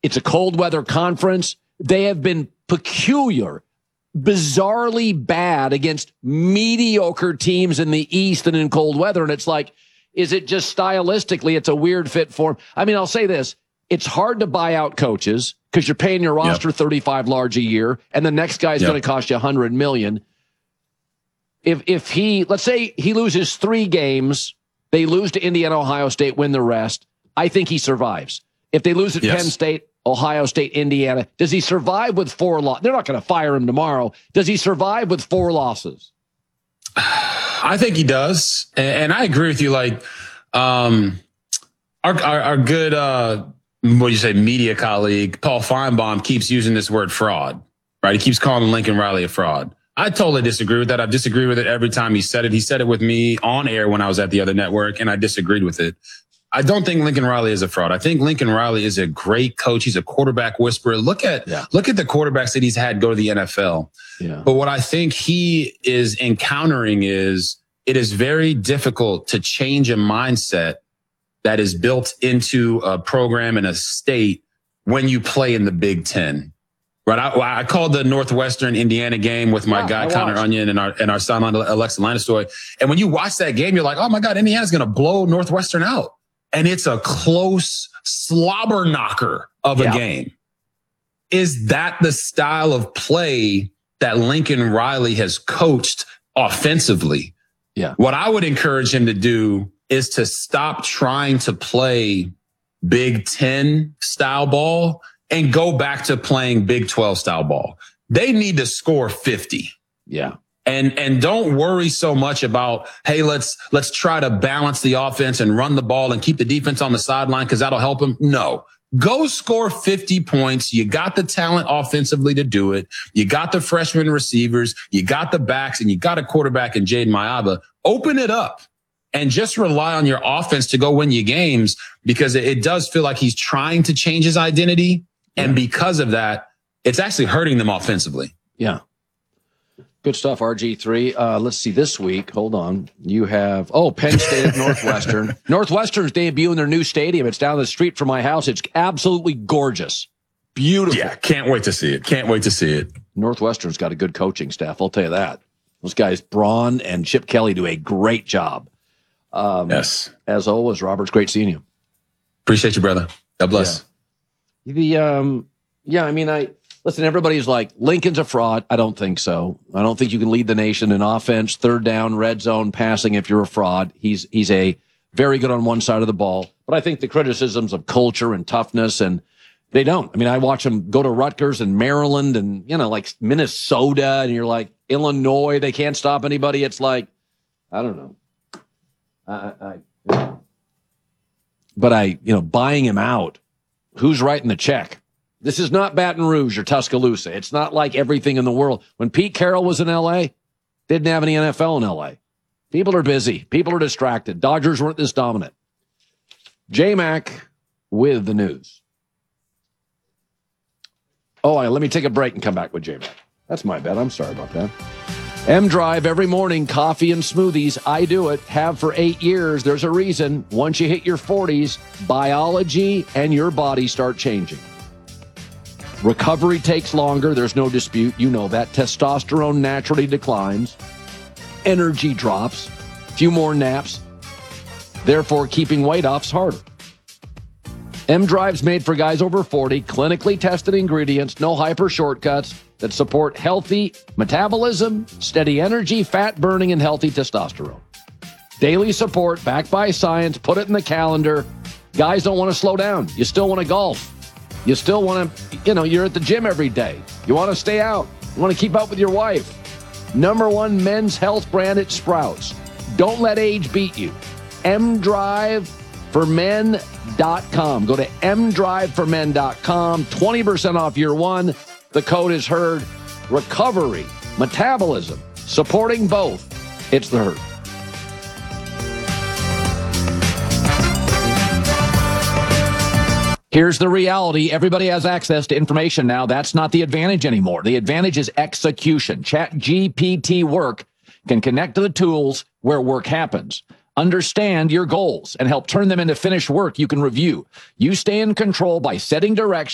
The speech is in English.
It's a cold weather conference. They have been peculiar, bizarrely bad against mediocre teams in the East and in cold weather. And it's like, is it just stylistically, it's a weird fit for them? I mean, I'll say this. It's hard to buy out coaches because you're paying your roster $35 large a year, and the next guy's going to cost you $100 million. If he, let's say he loses 3 games, they lose to Indiana, Ohio State, win the rest, I think he survives. If they lose at Penn State, Ohio State, Indiana, does he survive with 4 losses? They're not going to fire him tomorrow. Does he survive with 4 losses? I think he does. And I agree with you. Like, our good, what do you say, media colleague, Paul Feinbaum, keeps using this word fraud, right? He keeps calling Lincoln Riley a fraud. I totally disagree with that. I've disagreed with it every time he said it. He said it with me on air when I was at the other network, and I disagreed with it. I don't think Lincoln Riley is a fraud. I think Lincoln Riley is a great coach. He's a quarterback whisperer. Look at the quarterbacks that he's had go to the NFL. Yeah. But what I think he is encountering is it is very difficult to change a mindset that is built into a program in a state when you play in the Big Ten. Right. I called the Northwestern Indiana game with my guy, Connor Onion, and our sideline, Alexa Lanistoy. And when you watch that game, you're like, oh my God, Indiana's going to blow Northwestern out. And it's a close slobber knocker of a game. Is that the style of play that Lincoln Riley has coached offensively? Yeah. What I would encourage him to do is to stop trying to play Big Ten style ball and go back to playing Big 12 style ball. They need to score 50. Yeah. And don't worry so much about, hey, let's try to balance the offense and run the ball and keep the defense on the sideline because that'll help them. No. Go score 50 points. You got the talent offensively to do it. You got the freshman receivers. You got the backs, and you got a quarterback in Jaden Mayaba. Open it up and just rely on your offense to go win you games, because it does feel like he's trying to change his identity. And because of that, it's actually hurting them offensively. Yeah. Good stuff, RG3. Let's see, this week, hold on. You have, Penn State at Northwestern. Northwestern's debuting their new stadium. It's down the street from my house. It's absolutely gorgeous. Beautiful. Yeah, can't wait to see it. Northwestern's got a good coaching staff, I'll tell you that. Those guys, Braun and Chip Kelly, do a great job. Yes. As always, Robert's great seeing you. Appreciate you, brother. God bless. Listen, everybody's like, Lincoln's a fraud. I don't think so. I don't think you can lead the nation in offense, third down, red zone, passing if you're a fraud. He's a very good on one side of the ball. But I think the criticisms of culture and toughness, and they don't. I mean, I watch them go to Rutgers and Maryland and, like Minnesota, and you're like, Illinois, they can't stop anybody. It's like, I don't know. But buying him out, who's writing the check? This is not Baton Rouge or Tuscaloosa. It's not like everything in the world. When Pete Carroll was in L.A., didn't have any NFL in L.A. People are busy. People are distracted. Dodgers weren't this dominant. J-Mac with the news. Let me take a break and come back with J-Mac. That's my bad. I'm sorry about that. M-Drive every morning, coffee and smoothies. I do it. Have for 8 years. There's a reason. Once you hit your 40s, biology and your body start changing. Recovery takes longer. There's no dispute. You know that. Testosterone naturally declines. Energy drops. Few more naps. Therefore, keeping weight off's harder. M-Drive's made for guys over 40. Clinically tested ingredients. No hyper shortcuts that support healthy metabolism, steady energy, fat burning, and healthy testosterone. Daily support backed by science. Put it in the calendar. Guys don't want to slow down. You still want to golf. You still want to, you're at the gym every day. You want to stay out. You want to keep up with your wife. #1 men's health brand at Sprouts. Don't let age beat you. mdriveformen.com. Go to mdriveformen.com. 20% off year one. The code is HERD. Recovery, metabolism, supporting both. It's the HERD. Here's the reality. Everybody has access to information now. That's not the advantage anymore. The advantage is execution. ChatGPT Work can connect to the tools where work happens. Understand your goals and help turn them into finished work you can review. You stay in control by setting direction